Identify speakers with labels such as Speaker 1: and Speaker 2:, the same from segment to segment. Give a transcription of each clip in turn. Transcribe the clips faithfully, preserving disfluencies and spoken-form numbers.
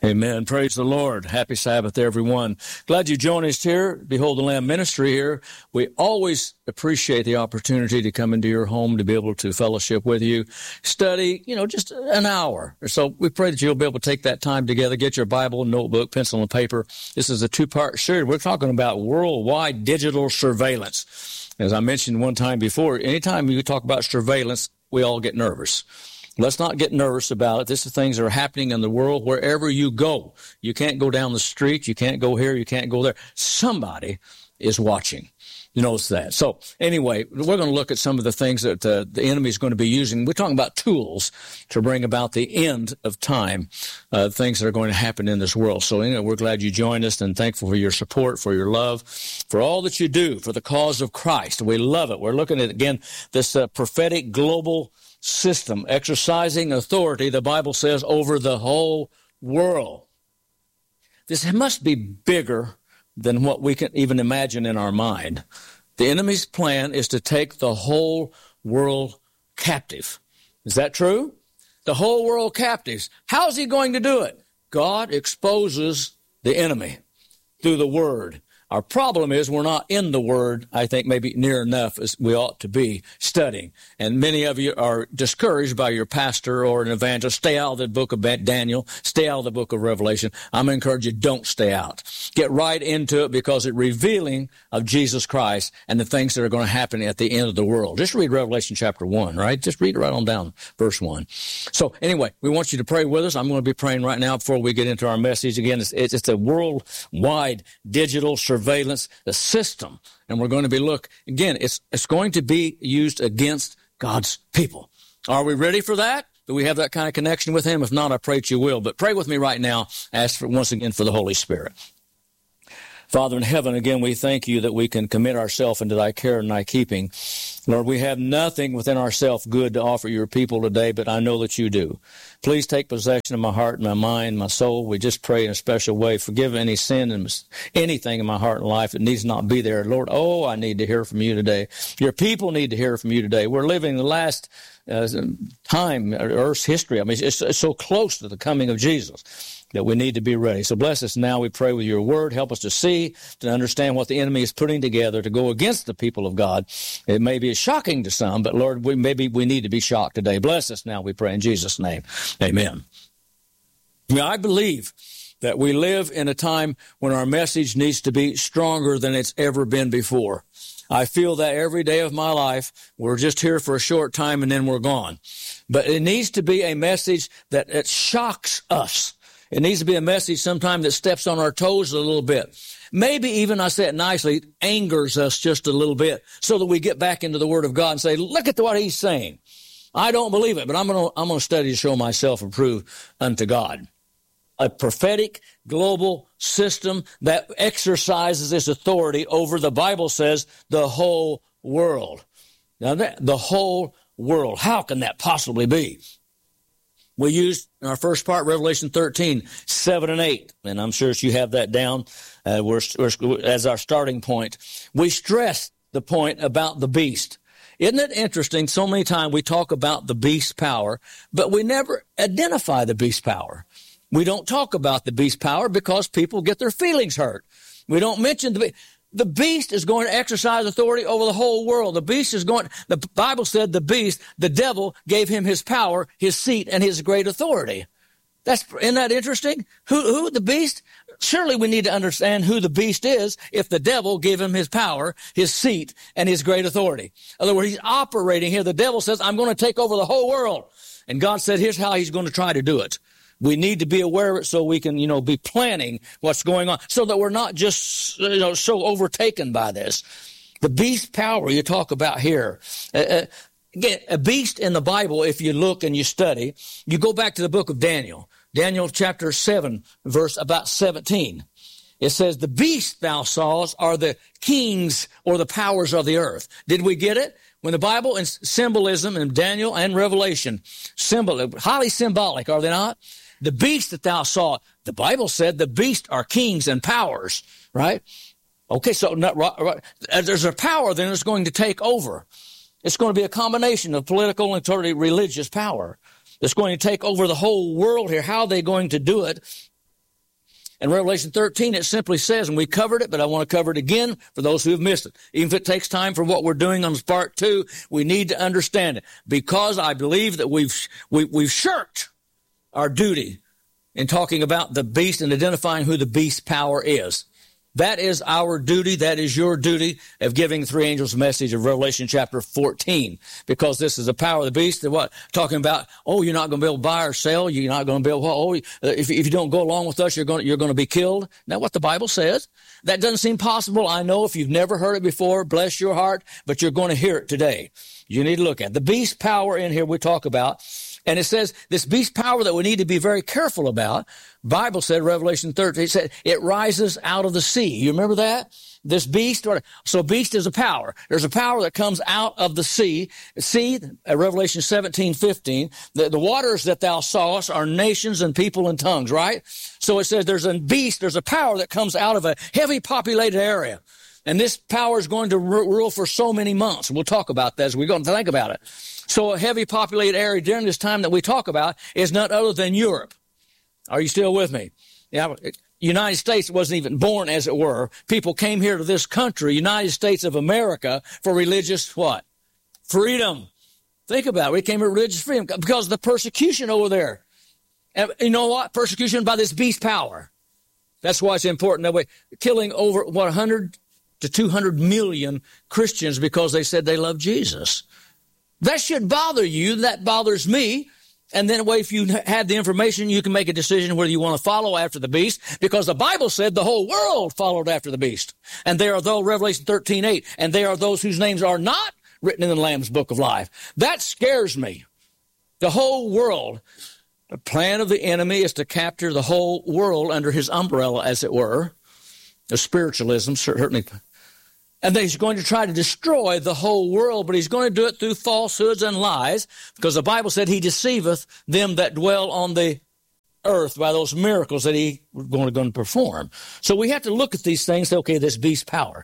Speaker 1: Amen. Praise the Lord. Happy Sabbath, everyone. Glad you joined us here. Behold the Lamb Ministry here. We always appreciate the opportunity to come into your home to be able to fellowship with you, study, you know, just an hour. So we pray that you'll be able to take that time together, get your Bible, notebook, pencil, and paper. This is a two-part series. We're talking about worldwide digital surveillance. As I mentioned one time before, anytime you talk about surveillance, we all get nervous. Let's not get nervous about it. This is things that are happening in the world wherever you go. You can't go down the street. You can't go here. You can't go there. Somebody is watching. You notice that. So anyway, we're going to look at some of the things that uh, the enemy is going to be using. We're talking about tools to bring about the end of time, uh, things that are going to happen in this world. So anyway, we're glad you joined us and thankful for your support, for your love, for all that you do for the cause of Christ. We love it. We're looking at, again, this uh, prophetic global system, exercising authority, the Bible says, over the whole world. This must be bigger than what we can even imagine in our mind. The enemy's plan is to take the whole world captive. Is that true? The whole world captives. How is he going to do it? God exposes the enemy through the Word. Our problem is we're not in the Word, I think, maybe near enough as we ought to be studying. And many of you are discouraged by your pastor or an evangelist. Stay out of the book of Daniel. Stay out of the book of Revelation. I'm going to encourage you, don't stay out. Get right into it because it's revealing of Jesus Christ and the things that are going to happen at the end of the world. Just read Revelation chapter one, right? Just read it right on down, verse one. So anyway, we want you to pray with us. I'm going to be praying right now before we get into our message. Again, it's, it's a worldwide digital surveillance. surveillance, the system, and we're going to be look again. It's it's going to be used against God's people. Are we ready for that? Do we have that kind of connection with Him? If not, I pray that you will. But pray with me right now. Ask for once again for the Holy Spirit. Father in heaven, again, we thank you that we can commit ourselves into thy care and thy keeping. Lord, we have nothing within ourselves good to offer your people today, but I know that you do. Please take possession of my heart, my mind, my soul. We just pray in a special way. Forgive any sin and anything in my heart and life that needs not be there. Lord, oh, I need to hear from you today. Your people need to hear from you today. We're living the last uh, time, Earth's history. I mean, it's, it's so close to the coming of Jesus that we need to be ready. So bless us now, we pray, with your word. Help us to see, to understand what the enemy is putting together to go against the people of God. It may be shocking to some, but Lord, we maybe we need to be shocked today. Bless us now, we pray in Jesus' name. Amen. Now, I believe that we live in a time when our message needs to be stronger than it's ever been before. I feel that every day of my life. We're just here for a short time and then we're gone. But it needs to be a message that it shocks us. It needs to be a message sometime that steps on our toes a little bit. Maybe even, I say it nicely, angers us just a little bit so that we get back into the Word of God and say, look at what He's saying. I don't believe it, but I'm going to I'm going to study to show myself approved unto God. A prophetic global system that exercises its authority over, the Bible says, the whole world. Now, that, the whole world. How can that possibly be? We used in our first part, Revelation thirteen, seven and eight, and I'm sure you have that down uh, we're, we're, as our starting point. We stressed the point about the beast. Isn't it interesting? So many times we talk about the beast's power, but we never identify the beast's power. We don't talk about the beast's power because people get their feelings hurt. We don't mention the beast. The beast is going to exercise authority over the whole world. The beast is going, the Bible said the beast, the devil, gave him his power, his seat, and his great authority. That's, isn't that interesting? Who, who, the beast? Surely we need to understand who the beast is if the devil gave him his power, his seat, and his great authority. In other words, he's operating here. The devil says, I'm going to take over the whole world. And God said, here's how he's going to try to do it. We need to be aware of it so we can, you know, be planning what's going on so that we're not just, you know, so overtaken by this. The beast power you talk about here. Uh, uh, again, a beast in the Bible, if you look and you study, you go back to the book of Daniel. Daniel chapter seven, verse about seventeen. It says, the beast thou sawest are the kings or the powers of the earth. Did we get it? When the Bible and symbolism in Daniel and Revelation, symbol, highly symbolic, are they not? The beast that thou saw, the Bible said the beast are kings and powers, right? Okay, so not, right, there's a power then that's going to take over. It's going to be a combination of political and totally religious power that's going to take over the whole world here. How are they going to do it? In Revelation thirteen, it simply says, and we covered it, but I want to cover it again for those who have missed it. Even if it takes time for what we're doing on part two, we need to understand it. Because I believe that we've, we, we've shirked our duty in talking about the beast and identifying who the beast power is. That is our duty. That is your duty of giving the three angels a message of Revelation chapter fourteen. Because this is the power of the beast. They're what? Talking about, oh, you're not going to be able to buy or sell. You're not going to be able to, oh, if, if you don't go along with us, you're going, you're going to be killed. Isn't that what the Bible says? That doesn't seem possible. I know if you've never heard it before, bless your heart, but you're going to hear it today. You need to look at it. The beast power in here we talk about. And it says this beast power that we need to be very careful about. Bible said, Revelation thirteen, it said it rises out of the sea. You remember that? This beast, so beast is a power. There's a power that comes out of the sea. Sea, Revelation seventeen fifteen, the, the waters that thou sawest are nations and people and tongues, right? So it says there's a beast, there's a power that comes out of a heavy populated area. And this power is going to rule for so many months. We'll talk about that as we go and think about it. So a heavy populated area during this time that we talk about is none other than Europe. Are you still with me? Yeah. United States wasn't even born, as it were. People came here to this country, United States of America, for religious what? Freedom. Think about it. We came here for religious freedom because of the persecution over there. And you know what? Persecution by this beast power. That's why it's important that way. Killing over, what, one hundred to two hundred million Christians because they said they love Jesus. That should bother you. That bothers me. And then if you have the information, you can make a decision whether you want to follow after the beast, because the Bible said the whole world followed after the beast. And they are those, Revelation thirteen eight, and they are those whose names are not written in the Lamb's book of life. That scares me. The whole world. The plan of the enemy is to capture the whole world under his umbrella, as it were. The spiritualism, certainly. And then he's going to try to destroy the whole world, but he's going to do it through falsehoods and lies, because the Bible said he deceiveth them that dwell on the earth by those miracles that he was going to, going to perform. So we have to look at these things, say, okay, this beast power.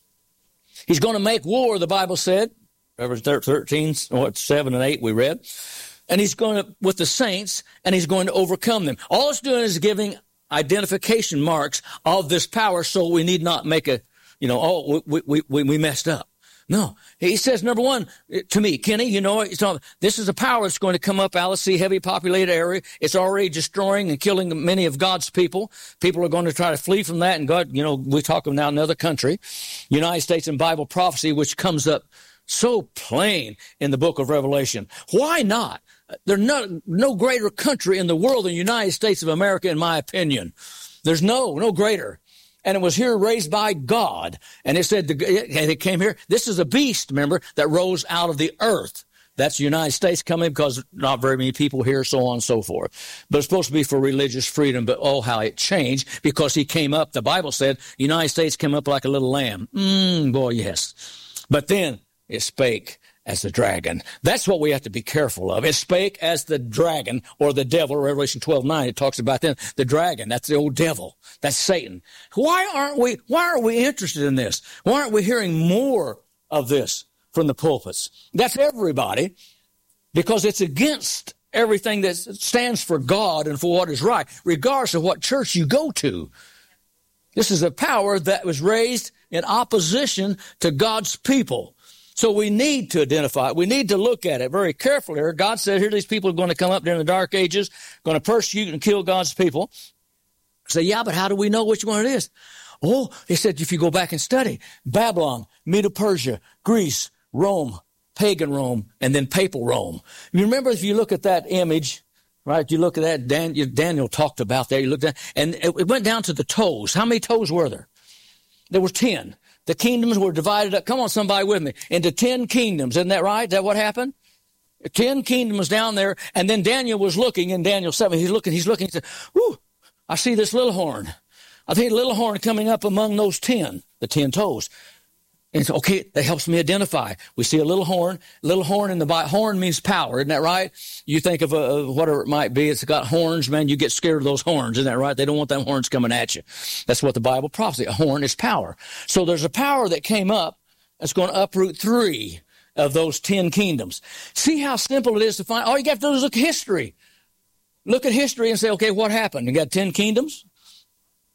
Speaker 1: He's going to make war, the Bible said, Revelation thirteen, what, seven and eight we read. And he's going to, with the saints, and he's going to overcome them. All it's doing is giving identification marks of this power, so we need not make a, you know, oh, we, we, we, we messed up. No. He says, number one, to me, Kenny, you know, it's not, this is a power that's going to come up out of the sea, heavy populated area. It's already destroying and killing many of God's people. People are going to try to flee from that, and God, you know, we talk of now another country, United States in Bible prophecy, which comes up so plain in the book of Revelation. Why not? There's no, no greater country in the world than the United States of America, in my opinion. There's no, no greater. And it was here raised by God. And it said, the, it came here. This is a beast, remember, that rose out of the earth. That's the United States coming because not very many people here, so on and so forth. But it's supposed to be for religious freedom. But oh, how it changed, because he came up. The Bible said the United States came up like a little lamb. Mm, boy, yes. But then it spake as the dragon. That's what we have to be careful of. It spake as the dragon, or the devil. Revelation twelve nine, it talks about them. The dragon, that's the old devil. That's Satan. Why aren't we, why aren't we interested in this? Why aren't we hearing more of this from the pulpits? That's everybody, because it's against everything that stands for God and for what is right, regardless of what church you go to. This is a power that was raised in opposition to God's people. So we need to identify it. We need to look at it very carefully. God said here these people are going to come up during the dark ages, going to persecute and kill God's people. Say, yeah, but how do we know which one it is? Oh, he said, if you go back and study, Babylon, Medo-Persia, Greece, Rome, pagan Rome, and then papal Rome. You remember, if you look at that image, right, you look at that, Daniel, Daniel talked about there, you looked at, and it went down to the toes. How many toes were there? There were ten. The kingdoms were divided up, come on, somebody with me, into ten kingdoms. Isn't that right? Is that what happened? Ten kingdoms down there, and then Daniel was looking in Daniel seven. He's looking, he's looking, he said, whoo, I see this little horn. I think a little horn coming up among those ten, the ten toes. And so, okay, that helps me identify. We see a little horn, little horn in the Bible. Horn means power, isn't that right? You think of a, whatever it might be, it's got horns, man, you get scared of those horns, isn't that right? They don't want them horns coming at you. That's what the Bible prophesy. A horn is power. So there's a power that came up that's going to uproot three of those ten kingdoms. See how simple it is to find. All you got to do is look at history. Look at history and say, okay, what happened? You got ten kingdoms?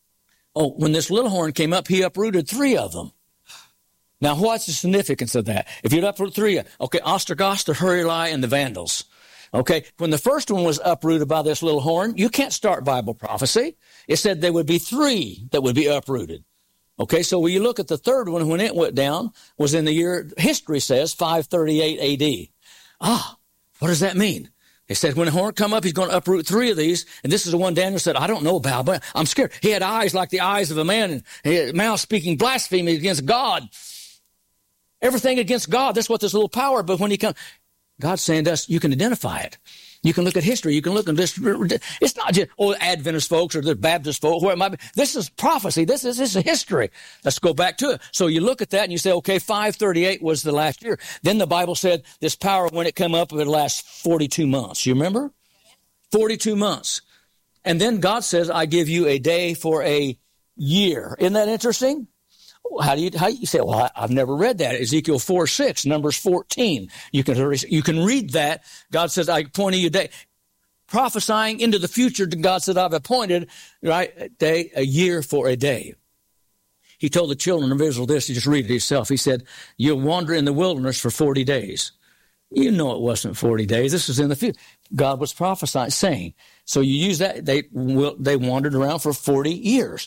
Speaker 1: Oh, when this little horn came up, he uprooted three of them. Now, what's the significance of that? If you'd uproot three, okay, Ostergast, the Huruli, and the Vandals. Okay, when the first one was uprooted by this little horn, you can't start Bible prophecy. It said there would be three that would be uprooted. Okay, so when you look at the third one, when it went down, was in the year, history says, five thirty-eight A D. Ah, what does that mean? It said when the horn come up, he's going to uproot three of these. And this is the one Daniel said, I don't know about, but I'm scared. He had eyes like the eyes of a man, and he had mouth speaking blasphemy against God. Everything against God. That's what this little power, but when he comes, God's saying to us, you can identify it. You can look at history. You can look at this. It's not just, oh, Adventist folks or the Baptist folks, where it might be. This is prophecy. This is, this is history. Let's go back to it. So you look at that and you say, okay, five thirty-eight was the last year. Then the Bible said this power, when it came up, it would last forty-two months. You remember? forty-two months. And then God says, I give you a day for a year. Isn't that interesting? How do you, how you say, well, I, I've never read that. Ezekiel four six, Numbers fourteen. You can, you can read that. God says, I appoint you a day. Prophesying into the future, God said, I've appointed, right, a day, a year for a day. He told the children of Israel this, you just read it yourself. He said, you'll wander in the wilderness for forty days. You know it wasn't forty days. This was in the future. God was prophesying, saying. So you use that, they, they wandered around for forty years.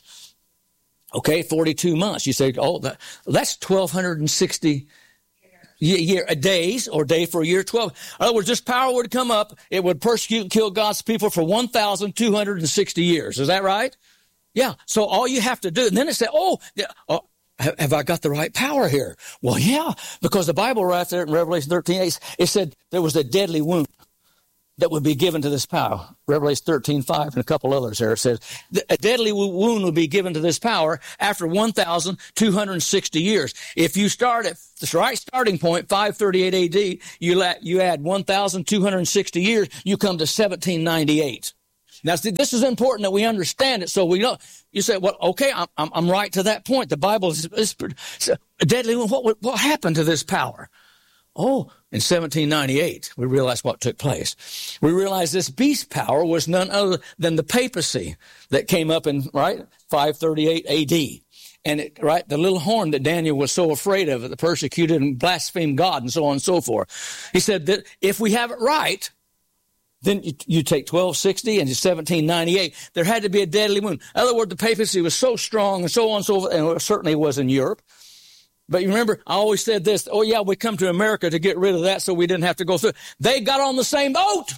Speaker 1: Okay, forty-two months. You say, oh, that, that's twelve sixty year, year, days, or day for a year, twelve. In other words, this power would come up. It would persecute and kill God's people for one thousand two hundred sixty years. Is that right? Yeah. So all you have to do, and then it said, oh, oh have I got the right power here? Well, yeah, because the Bible right there in Revelation thirteen eight, it said there was a deadly wound that would be given to this power. Revelation thirteen five and a couple others there. It says a deadly wound would be given to this power after one thousand two hundred sixty years. If you start at the right starting point, five thirty-eight A D, you, la- you add one thousand two hundred sixty years, you come to seventeen ninety-eight. Now, see, this is important that we understand it, so we know. You say, well, okay, I'm, I'm, I'm right to that point. The Bible is, is a deadly wound. What, what happened to this power? Oh, in seventeen ninety-eight, we realized what took place. We realized this beast power was none other than the papacy that came up in, right, five thirty-eight A D. And, it, right, the little horn that Daniel was so afraid of, the persecuted and blasphemed God and so on and so forth. He said that if we have it right, then you, you take twelve sixty and seventeen ninety-eight. There had to be a deadly wound. In other words, the papacy was so strong and so on and so forth, and it certainly was in Europe. But you remember, I always said this, oh yeah, we come to America to get rid of that so we didn't have to go through. They got on the same boat.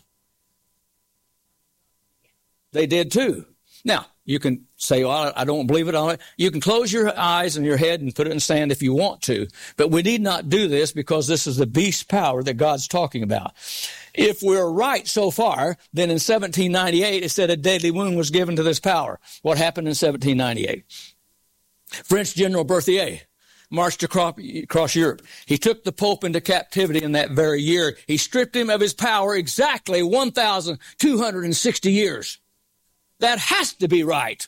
Speaker 1: They did too. Now, you can say, well, I don't believe it. You can close your eyes and your head and put it in sand if you want to. But we need not do this because this is the beast power that God's talking about. If we're right so far, then in seventeen ninety-eight, it said a deadly wound was given to this power. What happened in seventeen ninety-eight? French General Berthier marched across Europe. He took the Pope into captivity in that very year. He stripped him of his power exactly one thousand two hundred sixty years. That has to be right.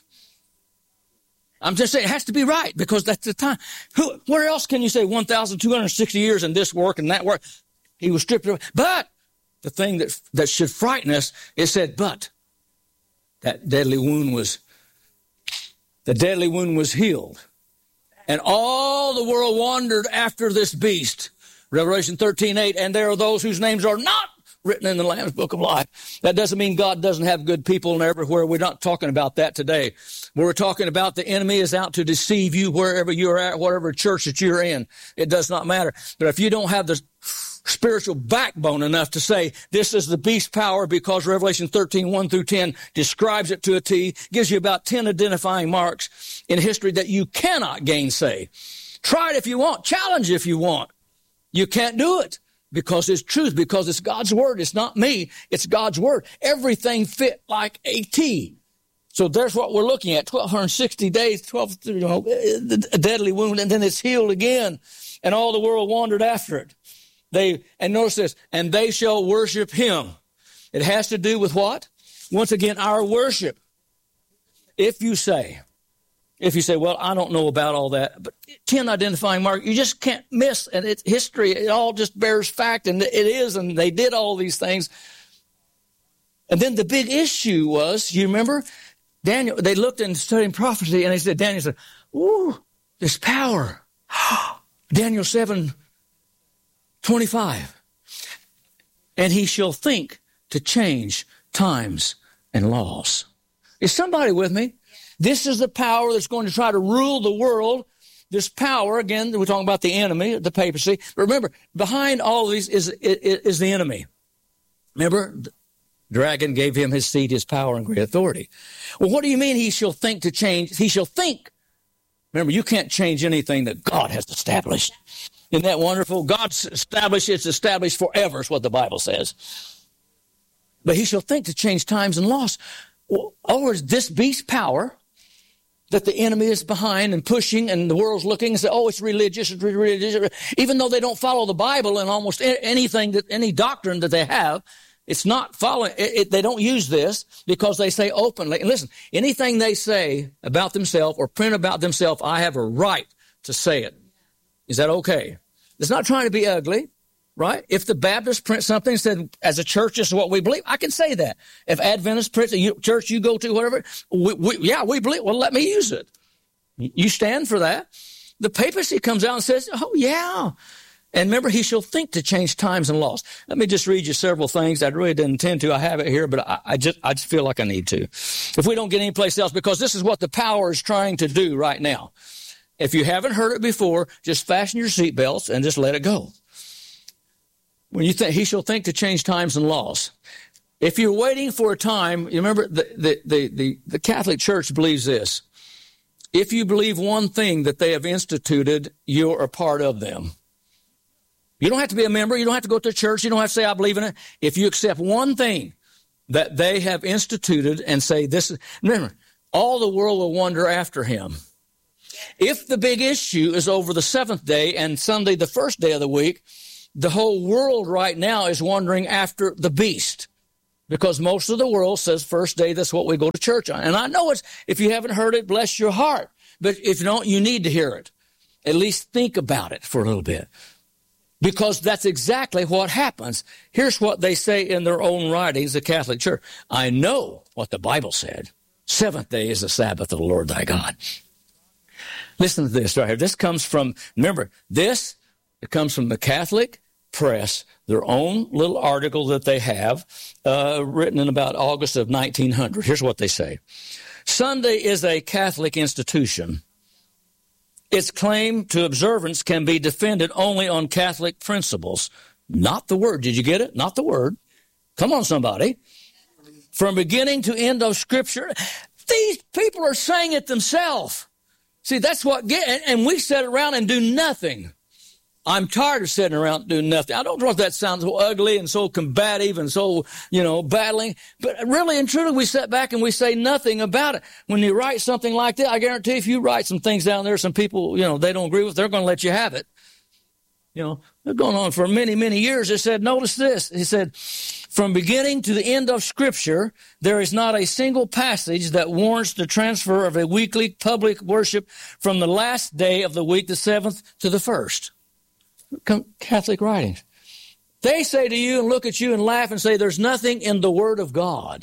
Speaker 1: I'm just saying it has to be right because that's the time. Who, where else can you say one thousand two hundred sixty years in this work and that work? He was stripped of it. But the thing that, that should frighten us, it said, but that deadly wound was, the deadly wound was healed. And all the world wandered after this beast. Revelation thirteen eight, and there are those whose names are not written in the Lamb's Book of Life. That doesn't mean God doesn't have good people everywhere. We're not talking about that today. We're talking about the enemy is out to deceive you wherever you're at, whatever church that you're in. It does not matter. But if you don't have the spiritual backbone enough to say this is the beast power because Revelation thirteen one through ten describes it to a T, gives you about ten identifying marks in history that you cannot gainsay. Try it if you want. Challenge if you want. You can't do it because it's truth, because it's God's word. It's not me. It's God's word. Everything fit like a T. So there's what we're looking at. twelve sixty days, twelve, you know, a deadly wound, and then it's healed again. And all the world wandered after it. They, and notice this, and they shall worship him. It has to do with what? Once again, our worship. If you say, if you say, well, I don't know about all that, but ten identifying marks, you just can't miss, and it's history. It all just bears fact, and it is, and they did all these things. And then the big issue was, you remember, Daniel, they looked and studied prophecy, and they said, Daniel said, ooh, there's power. Daniel seven twenty-five. And he shall think to change times and laws. Is somebody with me? This is the power that's going to try to rule the world. This power, again, we're talking about the enemy, the papacy. But remember, behind all of these is, is, is the enemy. Remember, the dragon gave him his seat, his power, and great authority. Well, what do you mean he shall think to change? He shall think. Remember, you can't change anything that God has established. Isn't that wonderful? God's established, it's established forever, is what the Bible says. But he shall think to change times and laws. Well, in other words, this beast power that the enemy is behind and pushing, and the world's looking and say, oh, it's religious, it's religious. Even though they don't follow the Bible and almost anything, that any doctrine that they have, it's not following, it, it, they don't use this because they say openly. And listen, anything they say about themselves or print about themselves, I have a right to say it. Is that okay? It's not trying to be ugly, right? If the Baptists print something and said, as a church, this is what we believe, I can say that. If Adventists print a church you go to, whatever, we, we, yeah, we believe, well, let me use it. You stand for that. The papacy comes out and says, oh, yeah. And remember, he shall think to change times and laws. Let me just read you several things. I really didn't intend to. I have it here, but I, I just I just feel like I need to. If we don't get anyplace else, because this is what the power is trying to do right now. If you haven't heard it before, just fasten your seatbelts and just let it go. When you think, he shall think to change times and laws. If you're waiting for a time, you remember the, the, the, the, the Catholic Church believes this. If you believe one thing that they have instituted, you're a part of them. You don't have to be a member. You don't have to go to church. You don't have to say, I believe in it. If you accept one thing that they have instituted and say, this is, remember, all the world will wander after him. If the big issue is over the seventh day and Sunday, the first day of the week, the whole world right now is wandering after the beast, because most of the world says first day, that's what we go to church on. And I know it's, if you haven't heard it, bless your heart. But if you don't, you need to hear it. At least think about it for a little bit, because that's exactly what happens. Here's what they say in their own writings, the Catholic Church. I know what the Bible said. Seventh day is the Sabbath of the Lord thy God. Listen to this right here. This comes from, remember, this, it comes from the Catholic Press, their own little article that they have, uh, written in about August of nineteen hundred. Here's what they say. Sunday is a Catholic institution. Its claim to observance can be defended only on Catholic principles. Not the word. Did you get it? Not the word. Come on, somebody. From beginning to end of Scripture, these people are saying it themselves. See, that's what get, and we sit around and do nothing. I'm tired of sitting around and doing nothing. I don't know if that sounds so ugly and so combative and so, you know, battling, but really and truly we sit back and we say nothing about it. When you write something like that, I guarantee if you write some things down there, some people, you know, they don't agree with, they're going to let you have it. You know, they're going on for many, many years. They said, notice this. He said, from beginning to the end of Scripture, there is not a single passage that warrants the transfer of a weekly public worship from the last day of the week, the seventh, to the first. Catholic writings. They say to you and look at you and laugh and say there's nothing in the Word of God.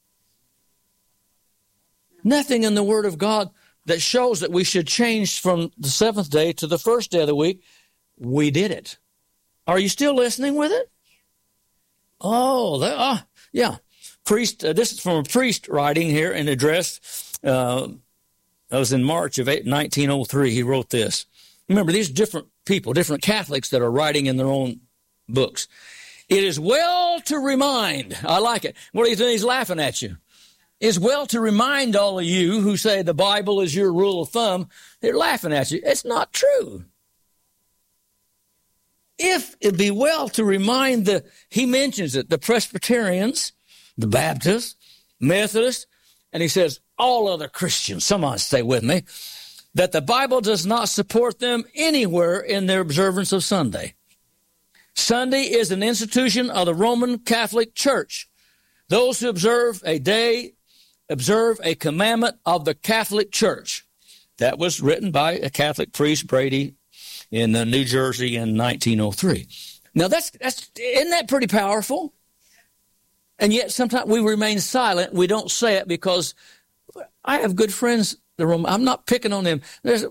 Speaker 1: Nothing in the Word of God that shows that we should change from the seventh day to the first day of the week. We did it. Are you still listening with it? Oh, that, uh, yeah. Priest, uh, this is from a priest writing here in address. Uh, that was in March of nineteen oh three. He wrote this. Remember, these different people, different Catholics that are writing in their own books. It is well to remind. I like it. What are you doing? He's laughing at you. It's well to remind all of you who say the Bible is your rule of thumb. They're laughing at you. It's not true. If it be well to remind the, he mentions it, the Presbyterians, the Baptists, Methodists, and he says all other Christians, someone stay with me, that the Bible does not support them anywhere in their observance of Sunday. Sunday is an institution of the Roman Catholic Church. Those who observe a day observe a commandment of the Catholic Church. That was written by a Catholic priest, Brady, in uh, New Jersey in nineteen oh three. Now, that's, that's, isn't that pretty powerful? And yet sometimes we remain silent. We don't say it because I have good friends. I'm not picking on them. There's,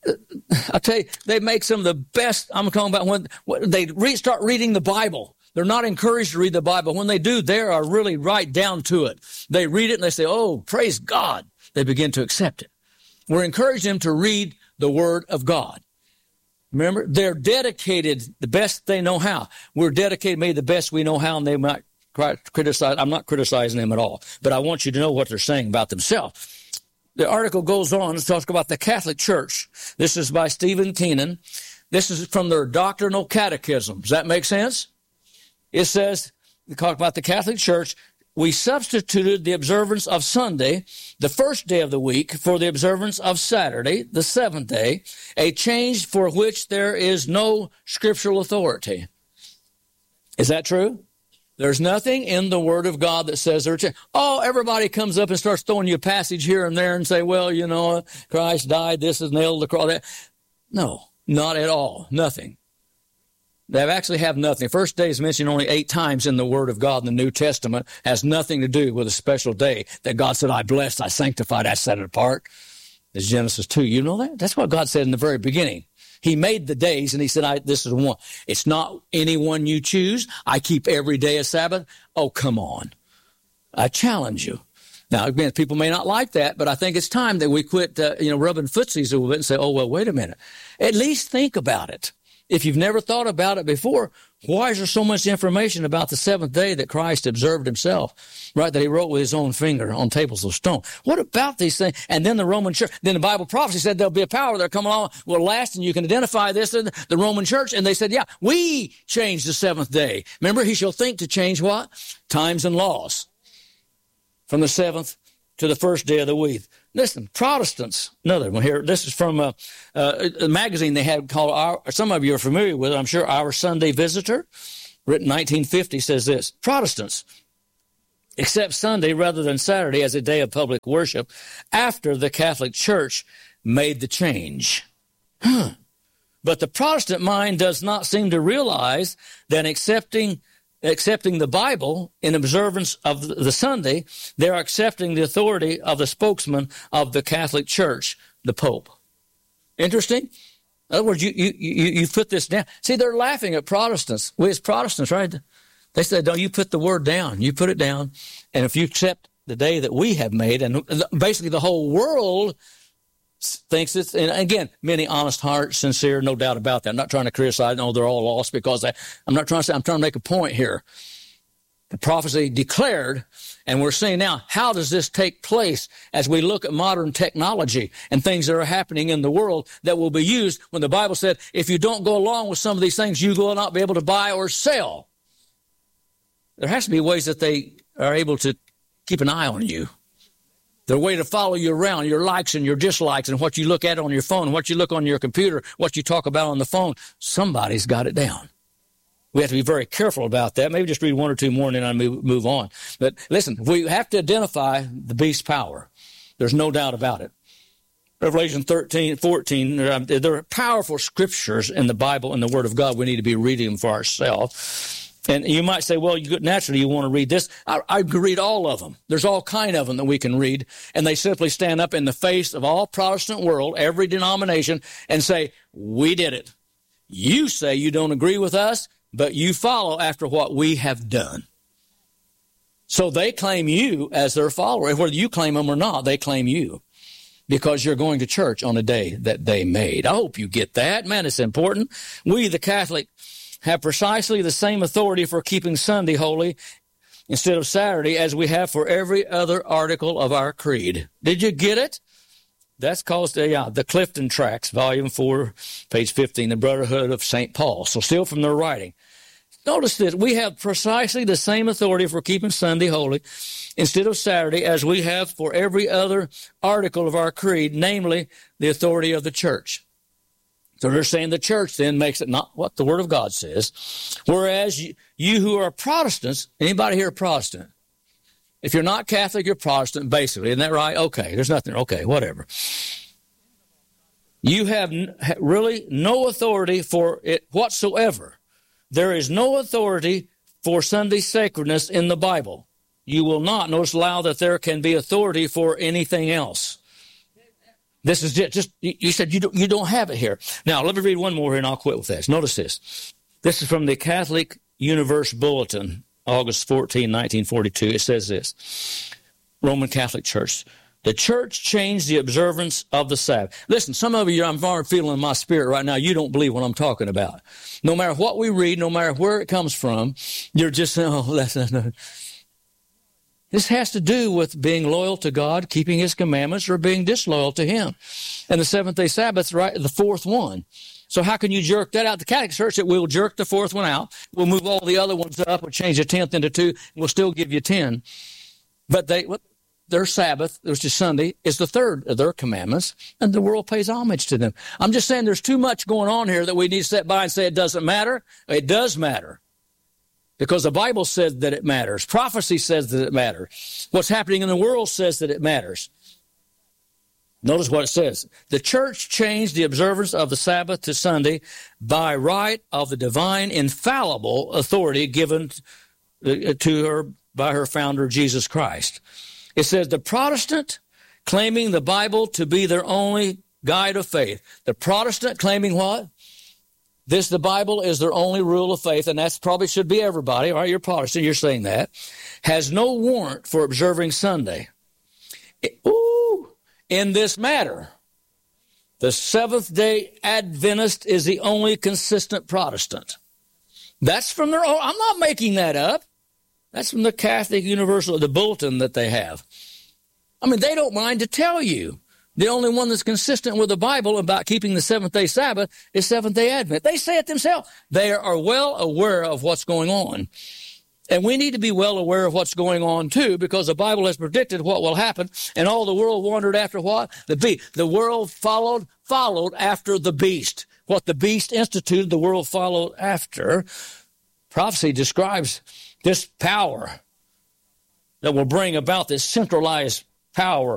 Speaker 1: I tell you, they make some of the best. I'm talking about when, when they re, start reading the Bible. They're not encouraged to read the Bible. When they do, they are really right down to it. They read it and they say, oh, praise God. They begin to accept it. We're encouraging them to read the Word of God. Remember, they're dedicated the best they know how. We're dedicated maybe the best we know how, and they might criticize. I'm not criticizing them at all, but I want you to know what they're saying about themselves. The article goes on to talk about the Catholic Church. This is by Stephen Keenan. This is from their doctrinal catechism. Does that make sense? It says, we talk about the Catholic Church. We substituted the observance of Sunday, the first day of the week, for the observance of Saturday, the seventh day, a change for which there is no scriptural authority. Is that true? There's nothing in the Word of God that says there's a, oh, everybody comes up and starts throwing you a passage here and there and say, well, you know, Christ died, this is nailed to the cross. That. No, not at all. Nothing. They actually have nothing. First day is mentioned only eight times in the Word of God in the New Testament. Has nothing to do with a special day that God said, I blessed, I sanctified, I set it apart. It's Genesis two. You know that? That's what God said in the very beginning. He made the days, and he said, I, this is one. It's not any one you choose. I keep every day a Sabbath. Oh, come on. I challenge you. Now, again, people may not like that, but I think it's time that we quit, uh, you know, rubbing footsies a little bit and say, oh, well, wait a minute. At least think about it. If you've never thought about it before, why is there so much information about the seventh day that Christ observed himself, right, that he wrote with his own finger on tables of stone? What about these things? And then the Roman church, then the Bible prophecy said there'll be a power that come along, will last, and you can identify this in the Roman church. And they said, yeah, we changed the seventh day. Remember, he shall think to change what? Times and laws. From the seventh to the first day of the week. Listen, Protestants, another one here. This is from a, a magazine they had called, our, some of you are familiar with it, I'm sure, Our Sunday Visitor, written nineteen fifty, says this. Protestants accept Sunday rather than Saturday as a day of public worship after the Catholic Church made the change. Huh. But the Protestant mind does not seem to realize that accepting accepting the Bible in observance of the Sunday, they're accepting the authority of the spokesman of the Catholic Church, the Pope. Interesting? In other words, you, you, you, you put this down. See, they're laughing at Protestants. We as Protestants, right? They said, no, you put the word down. You put it down. And if you accept the day that we have made, and basically the whole world thinks it's, and again, many honest hearts, sincere, no doubt about that. I'm not trying to criticize, no, they're all lost because I, I'm not trying to say, I'm trying to make a point here. The prophecy declared, and we're seeing now, how does this take place as we look at modern technology and things that are happening in the world that will be used when the Bible said, if you don't go along with some of these things, you will not be able to buy or sell. There has to be ways that they are able to keep an eye on you. There's a way to follow you around, your likes and your dislikes and what you look at on your phone, what you look on your computer, what you talk about on the phone. Somebody's got it down. We have to be very careful about that. Maybe just read one or two more and then I move, move on. But listen, we have to identify the beast's power. There's no doubt about it. Revelation thirteen, fourteen, there are powerful scriptures in the Bible and the Word of God. We need to be reading them for ourselves. And you might say, well, you naturally you want to read this. I, I can read all of them. There's all kind of them that we can read. And they simply stand up in the face of all Protestant world, every denomination, and say, we did it. You say you don't agree with us, but you follow after what we have done. So they claim you as their follower. Whether you claim them or not, they claim you because you're going to church on a day that they made. I hope you get that. Man, it's important. We, the Catholic, have precisely the same authority for keeping Sunday holy instead of Saturday as we have for every other article of our creed. Did you get it? That's called uh, yeah, the Clifton Tracts, Volume four, page fifteen, the Brotherhood of Saint Paul. So still from their writing. Notice that we have precisely the same authority for keeping Sunday holy instead of Saturday as we have for every other article of our creed, namely the authority of the church. So they're saying the church then makes it not what the Word of God says. Whereas you, you who are Protestants, anybody here a Protestant? If you're not Catholic, you're Protestant, basically. Isn't that right? Okay, there's nothing. Okay, whatever. You have really no authority for it whatsoever. There is no authority for Sunday sacredness in the Bible. you will not, notice, allow that there can be authority for anything else. This is just, just you said you don't, you don't have it here. Now, let me read one more here and I'll quit with this. Notice this. This is from the Catholic Universe Bulletin, August fourteenth, nineteen forty-two. It says this. Roman Catholic Church. The church changed the observance of the Sabbath. Listen, some of you, I'm already feeling in my spirit right now, you don't believe what I'm talking about. No matter what we read, no matter where it comes from, you're just saying, oh, that's not. This has to do with being loyal to God, keeping his commandments, or being disloyal to him. And the seventh-day Sabbath's right, the fourth one. So how can you jerk that out? The Catholic Church, it will jerk the fourth one out. We'll move all the other ones up. We'll change the tenth into two. And we'll still give you ten. But they, their Sabbath, which is Sunday, is the third of their commandments, and the world pays homage to them. I'm just saying there's too much going on here that we need to sit by and say it doesn't matter. It does matter. Because the Bible says that it matters. Prophecy says that it matters. What's happening in the world says that it matters. Notice what it says. The church changed the observance of the Sabbath to Sunday by right of the divine infallible authority given to her by her founder, Jesus Christ. It says the Protestant claiming the Bible to be their only guide of faith. The Protestant claiming what? This, the Bible, is their only rule of faith, and that probably should be everybody. All right, you're Protestant, you're saying that. Has no warrant for observing Sunday. It, ooh, in this matter, the Seventh-day Adventist is the only consistent Protestant. That's from their own. I'm not making that up. That's from the Catholic Universal, the bulletin that they have. I mean, they don't mind to tell you. The only one that's consistent with the Bible about keeping the seventh-day Sabbath is Seventh-day Advent. They say it themselves. They are well aware of what's going on. And we need to be well aware of what's going on, too, because the Bible has predicted what will happen, and all the world wandered after what? The beast. The world followed, followed after the beast. What the beast instituted, the world followed after. Prophecy describes this power that will bring about this centralized power